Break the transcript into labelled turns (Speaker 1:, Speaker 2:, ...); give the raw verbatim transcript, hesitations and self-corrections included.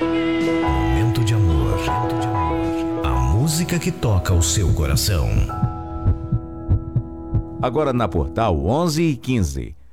Speaker 1: Momento de amor. A música que toca o seu coração.
Speaker 2: Agora na Portal onze e quinze.